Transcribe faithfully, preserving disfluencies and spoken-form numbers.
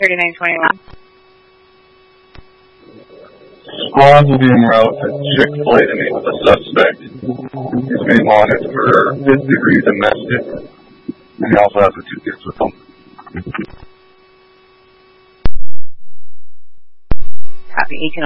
thirty-nine twenty-one. Squad will be en route to Chick-fil-A to meet with the suspect. He's being wanted for fifth-degree domestic, and he also has the two kids with him. Copy. You can